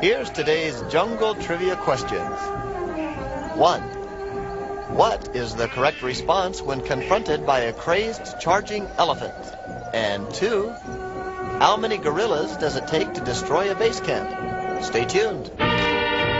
Here's today's jungle trivia questions. 1. What is the correct response when confronted by a crazed charging elephant? And 2. How many gorillas does it take to destroy a base camp? Stay tuned.